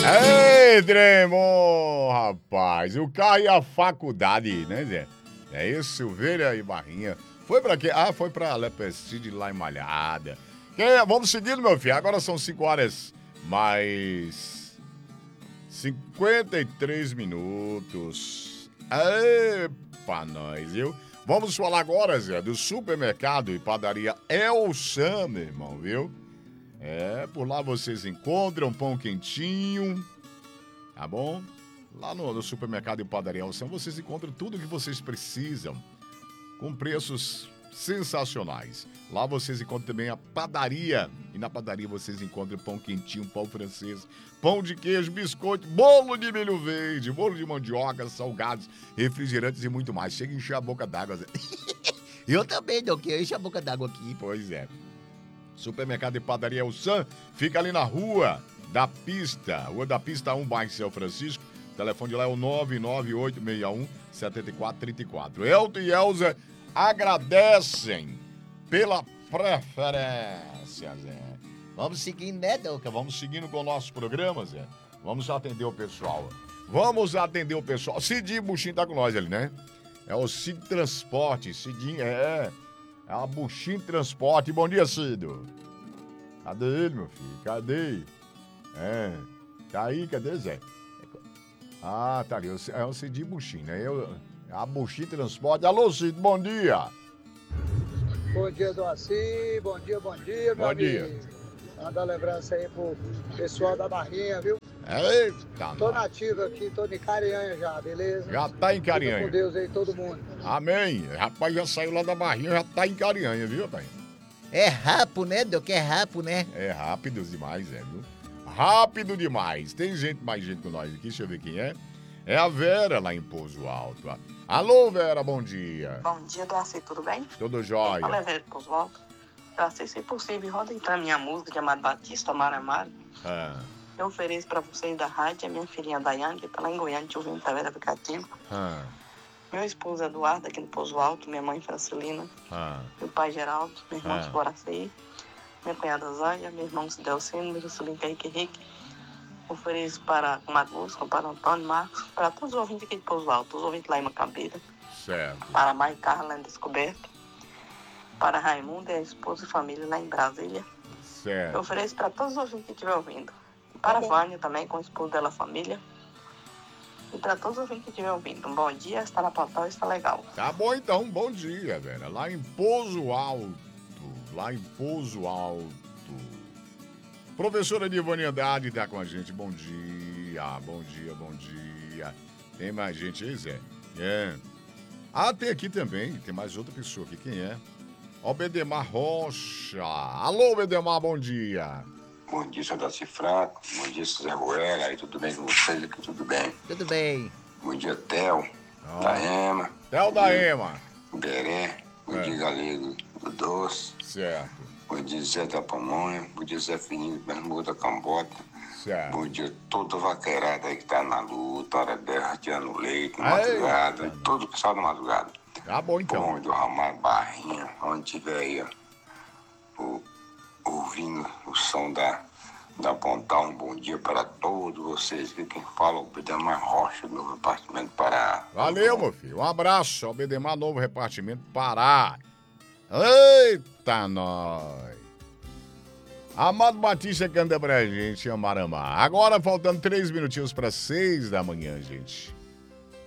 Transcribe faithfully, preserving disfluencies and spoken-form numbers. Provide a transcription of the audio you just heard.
Ei, Dremon, rapaz, o carro e a faculdade, né, Zé? É isso, Silveira e Barrinha. Foi pra quê? Ah, foi pra Lepecide lá em Malhada. Quem é? Vamos seguindo, meu filho. Agora são cinco horas mais cinquenta e três minutos. Epa, nós, viu? Vamos falar agora, Zé, do supermercado e padaria Elsan, meu irmão, viu? É, por lá vocês encontram pão quentinho, tá bom? Lá no, no supermercado e padaria Elsan vocês encontram tudo o que vocês precisam, com preços sensacionais. Lá vocês encontram também a padaria, e na padaria vocês encontram pão quentinho, pão francês, pão de queijo, biscoito, bolo de milho verde, bolo de mandioca, salgados, refrigerantes e muito mais. Chega a encher a boca d'água, Zé. Eu também, não, que eu encho a boca d'água aqui. Pois é. Supermercado e padaria Elsan fica ali na rua da pista, rua da pista um, bairro São Francisco. O telefone de lá é o nove nove oito seis um sete quatro três quatro. Elton e Elza agradecem pela preferência, Zé. Vamos seguindo, né, Douca? Vamos seguindo com o nosso programa, Zé. Vamos atender o pessoal. Vamos atender o pessoal. Cidinho Buchinho tá com nós ali, né? É o Cid Transporte. Cidinho, é... É a Buchinho Transporte. Bom dia, Cido. Cadê ele, meu filho? Cadê? É. Tá aí, cadê, Zé? Ah, tá ali. É o Cidinho Buchinho, né? Eu, a Buchinho Transporte. Alô, Cido, bom dia. Bom dia, Doaci. Bom dia, bom dia, meu bom amigo. Dia. Manda a lembrança aí pro pessoal da Barrinha, viu? Eita, tô nativo aqui, tô em Carinhanha já, beleza? Já tá em Carinhanha. Fica com Deus aí, todo mundo. Amém. Rapaz, já saiu lá da Barrinha, já tá em Carinhanha, viu, pai? É rápido, né, Douca? É rápido, né? É rápido demais, é, viu? Rápido demais. Tem gente, mais gente com nós aqui, deixa eu ver quem é. É a Vera, lá em Pouso Alto. Alô, Vera, bom dia. Bom dia, Doaci, tudo bem? Tudo jóia. Fala, Vera, de Pouso Alto. Doaci, se possível, roda então a minha música de Amado Batista, Amaro Amaro. Ah. Eu ofereço pra vocês da rádio, a minha filhinha Daiane, que tá lá em Goiânia, te ouvindo através do aplicativo. Ah. Meu esposo Eduardo, aqui no Pouso Alto, minha mãe Francilina, ah. meu pai Geraldo, meu irmão ah. Boraci, minha cunhada Zaya, meu irmão Delcino, meu sobrinho Kaique Henrique. Ofereço para o Magus, para o Antônio Marcos, para todos os ouvintes aqui de Pouso Alto, os ouvintes lá em Macambira. Certo. Para a Mai Carla, lá em Descoberto. Para Raimundo e a esposa e família lá em Brasília. Certo. Eu ofereço para todos os ouvintes que estiver ouvindo. Para a Vânia também, com o esposo dela, a família. E para todos os ouvintes que estiver ouvindo. Um bom dia, está na Patal, está legal. Tá bom então, bom dia, Vera. Lá em Pouso Alto. Lá em Pouso Alto. Professora Nivone Andrade tá com a gente. Bom dia, bom dia, bom dia. Tem mais gente aí, Zé? É. Ah, tem aqui também. Tem mais outra pessoa aqui. Quem é? Ó, o Bedemar Rocha. Alô, Bedemar, bom dia. Bom dia, seu Daci Franco. Bom dia, Zé Ruela. Aí, tudo bem com vocês? Aqui, tudo bem? Tudo bem. Bom dia, Theo. Oh. Da Ema. Theo da Ema. Beré. Bom é. dia, Galego do Doce. Certo. Bom dia, Zé da Pamonha. Bom dia, Zé Fininho do Pernambuco da Cambota. Certo. Bom dia, toda vaqueirada aí que tá na luta, hora dela, tirando leite, madrugada. Eita. Todo o pessoal da madrugada. Tá bom, então. Bom dia, Ramalho Barrinha. Onde tiver aí, ó, o, ouvindo o som da, da Pontal. Um bom dia para todos vocês. Quem fala é o Bedemar Rocha, do novo repartimento Pará. Valeu, meu filho. Um abraço ao Bedemar, novo repartimento Pará. Eita, nós! Amado Batista canta pra gente, Amaramá. Agora faltando três minutinhos para seis da manhã, gente.